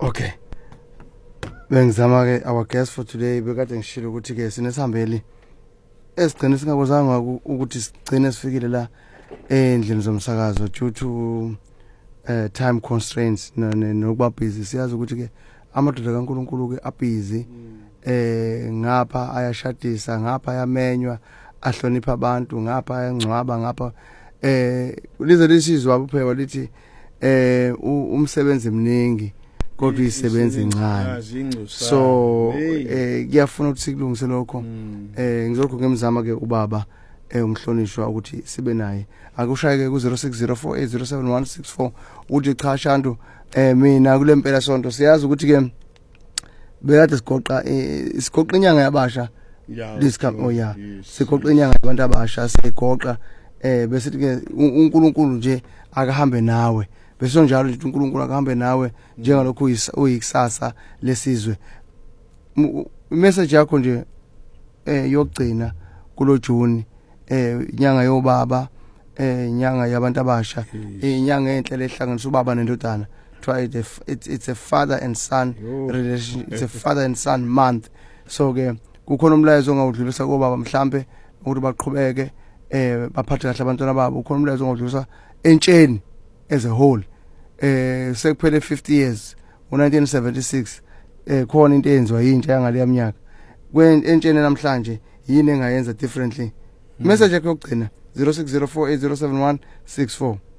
Okay. Bengizama ke our guest for today bekade ngishilo ukuthi ke sinesihambeli esigcina singakozanga ukuthi sigcine sifikile la endlini zomsakazo due to time constraints nokuba busy. Siyazi ukuthi ke amadoda kaNkuluNkulu ke abusy ngapha ayashadisa, ngapha ayamenywa, ahlonipha abantu, ngapha ayangcwaba, ngapha lize lisizwa upheba lithi umsebenzi emningi kodwa isebenza encane. So kuyafuna ukuthi sikulungise lokho. Ngizokho ngemzama ke ubaba umhlonishwa ukuthi sibe naye. Akushayeke ku 0604807164 uthi cha Shandu mina kule mpela sonto siyazi ukuthi ke bekade sigoqa inyanga yabasha lesikhamba oya sigoqa inyanga yabantu abasha sigoqa bese ke uNkulunkulu nje akahambe nawe bese njalo nje uNkulunkulu akahambe nawe njengalokho uyikusasa lesizwe. Message yakho nje yokugcina kulo June inyanga yobaba inyanga yabantu abasha inyanga enhle ehlanganisa ubaba nendodana. It's a father and son relation. It's a father and son month. So ke kukhona umlayezo ongawudlulisa kubaba mhlambe ukuthi baqhubeke baphathe kahle abantwana babo. Ukhona umlayezo ongawudlulisa entsheni as a whole. Sekuphele 50 years u1976 khona into enziwa yintsha yangale minyaka entsheni namhlanje yini engayenza differently. Message yakho yokugcina 0604807164.